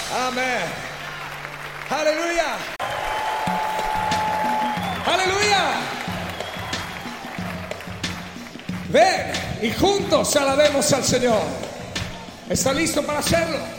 Amén. Aleluya. Aleluya. Ven y juntos alabemos al Señor. ¿Está listo para hacerlo?